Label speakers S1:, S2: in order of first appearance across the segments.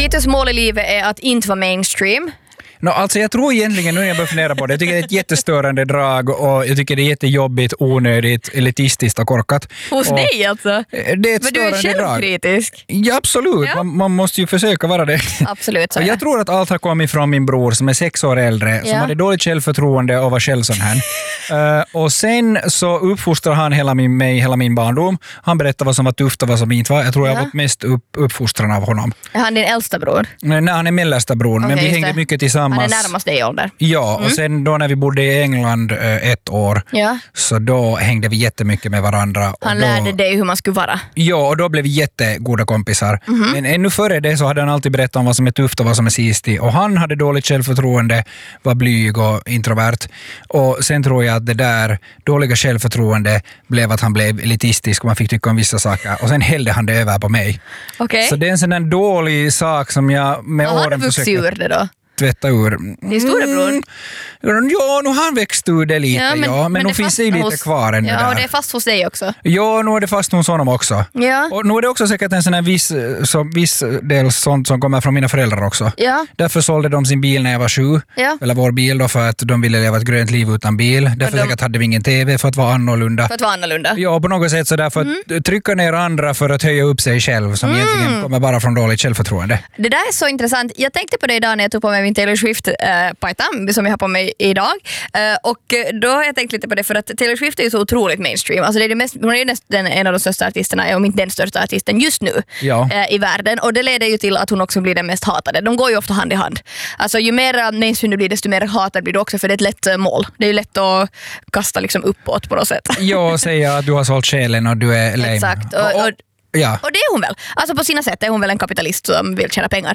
S1: Peters mål i livet är att inte vara mainstream.
S2: Alltså jag tror egentligen, nu när jag börjar fundera på det, jag tycker det är ett jättestörande drag och jag tycker det är jättejobbigt, onödigt, elitistiskt och korkat.
S1: Hos dig alltså?
S2: Det är ett
S1: men du är självkritisk?
S2: Ja, absolut. Ja. Man måste ju försöka vara det.
S1: Absolut. Så
S2: jag tror att allt har kommit från min bror som är 6 år äldre, som hade dåligt självförtroende och var själv sån här. Och sen så uppfostrar han hela min barndom. Han berättar vad som var tufft och vad som inte var. Jag tror jag har fått mest uppfostran av honom.
S1: Är han din äldsta bror?
S2: Nej, han är mellersta bror, men vi hängde mycket tillsammans.
S1: Han är närmast dig i ålder.
S2: Ja, och sen då när vi bodde i England 1 år, så då hängde vi jättemycket med varandra.
S1: Han lärde dig hur man skulle vara.
S2: Ja, och då blev vi jättegoda kompisar. Men ännu före det så hade han alltid berättat om vad som är tufft och vad som är sistigt. Och han hade dåligt självförtroende, var blyg och introvert. Och sen tror jag att det där dåliga självförtroende blev att han blev elitistisk och man fick tycka om vissa saker. Och sen hällde han det över på mig.
S1: Okay.
S2: Så det är en sån där dålig sak som jag med åren försöker...
S1: Har du vuxit ur det då?
S2: Tvätta ur.
S1: Din storebror?
S2: Ja, nu har han växt ur det lite, men nu finns det ju lite kvar ännu där.
S1: Ja, och det är fast hos dig också.
S2: Ja, nu är det fast hos honom också.
S1: Ja.
S2: Och nu är det också säkert en sån här viss del sånt som kommer från mina föräldrar också.
S1: Ja.
S2: Därför sålde de sin bil när jag var 7. Ja. Eller vår bil då, för att de ville leva ett grönt liv utan bil. Därför säkert hade vi ingen TV för att vara annorlunda.
S1: För att vara annorlunda?
S2: Ja, på något sätt så därför att trycka ner andra för att höja upp sig själv som egentligen kommer bara från dåligt självförtroende.
S1: Det där är så intressant. Jag tänkte på det idag när jag tog på mig min Taylor Swift-pajta som jag har på mig idag. Och då har jag tänkt lite på det för att Taylor Swift är ju så otroligt mainstream. Alltså det är hon är nästan en av de största artisterna, om inte den största artisten just nu i världen. Och det leder ju till att hon också blir den mest hatade. De går ju ofta hand i hand. Alltså ju mer mainstream du blir, desto mer hatad blir du också, för det är ett lätt mål. Det är ju lätt att kasta liksom uppåt på något sätt.
S2: Ja, säga att du har sålt själen och du är lame.
S1: Exakt.
S2: Ja.
S1: Och det är hon väl. Alltså på sina sätt är hon väl en kapitalist som vill tjäna pengar.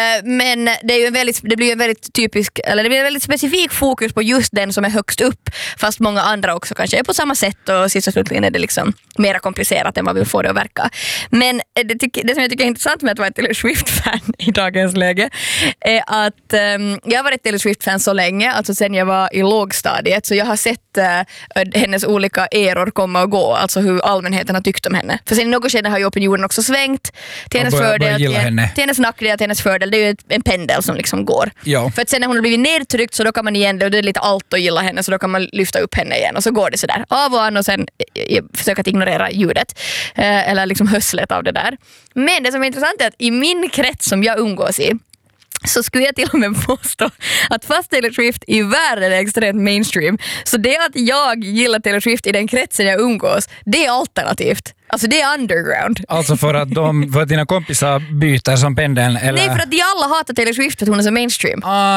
S1: Men det är ju det blir en väldigt typisk, eller det blir en väldigt specifik fokus på just den som är högst upp, fast många andra också kanske är på samma sätt, och sist och slutligen är det liksom mer komplicerat än vad vi får det att verka. Men det som jag tycker är intressant med att vara ett Taylor Swift-fan i dagens läge är att jag har varit Taylor Swift-fan så länge, alltså sen jag var i lågstadiet, så jag har sett hennes olika eror komma och gå, alltså hur allmänheten har tyckt om henne. För sen i något skede har ju opinionen också svängt till hennes fördel, till hennes nackdel, till hennes fördel. Det är ju en pendel som liksom går. Ja. För att sen när hon har blivit nedtryckt, så då kan man igen, och det är lite allt att gilla henne, så då kan man lyfta upp henne igen, och så går det sådär av och an, och sen försöka att ignorera ljudet eller liksom hörslet av det där. Men det som är intressant är att i min krets som jag umgås i, så skulle jag till och med påstå att fast Taylor Swift i världen är extremt mainstream, så det att jag gillar Taylor Swift i den kretsen jag umgås, det är alternativt. Alltså det är underground.
S2: Alltså för att dina kompisar byter som pendeln? Eller?
S1: Nej, för att de alla hatar Taylor Swift för att hon är så mainstream.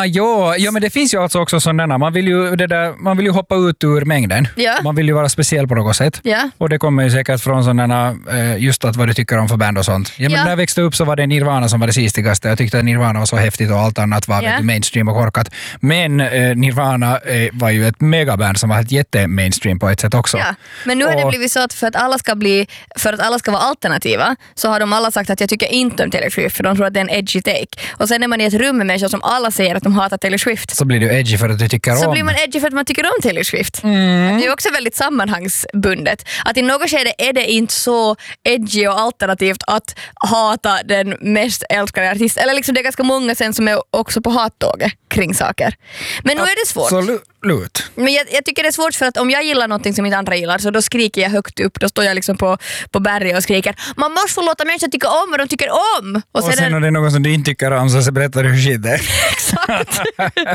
S2: Ja, men det finns ju alltså också sådana. Man vill ju hoppa ut ur mängden. Ja. Man vill ju vara speciell på något sätt. Ja. Och det kommer ju säkert från sådana, just att vad du tycker om för band och sånt. Ja, men när jag växte upp så var det Nirvana som var det sistigaste. Jag tyckte att Nirvana var så häftigt och allt annat var mainstream och korkat. Men Nirvana var ju ett megaband som var ett jätte-mainstream på ett sätt också. Ja.
S1: Men nu har det blivit så att för att alla ska vara alternativa, så har de alla sagt att jag tycker inte om Taylor Swift, för de tror att det är en edgy take. Och sen är man i ett rum med människor som alla säger att de hatar Taylor Swift.
S2: Så blir du edgy för att du tycker om.
S1: Så blir man edgy för att man tycker om Taylor Swift. Det är också väldigt sammanhangsbundet. Att i något skede är det inte så edgy och alternativt att hata den mest älskade artisten. Eller liksom det är ganska många sen som är också på hattåget kring saker. Men nu är det svårt.
S2: Absolut.
S1: Men jag tycker det är svårt, för att om jag gillar någonting som inte andra gillar, så då skriker jag högt upp. Då står jag liksom på berget och skriker: man måste få låta människor tycka om vad de tycker om.
S2: Och sen när det är någon som du inte tycker om, så berättar du hur shit det är.
S1: Exakt.